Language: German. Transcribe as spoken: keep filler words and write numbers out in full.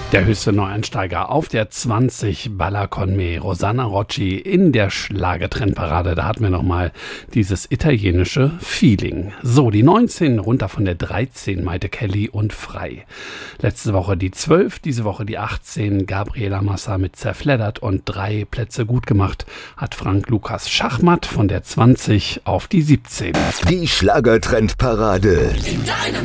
Der höchste Neueinsteiger auf der zwanzig, Balla con me, Rosanna Rocci in der Schlagertrendparade. Da hatten wir nochmal dieses italienische Feeling. So, die neunzehn runter von der dreizehn, Maite Kelly und Frei. Letzte Woche die zwölf, diese Woche die achtzehn, Gabriela Massa mit Zerfleddert, und drei Plätze gut gemacht hat Frank Lukas Schachmatt von der zwanzig auf die siebzehn. Die Schlagertrendparade. In deinem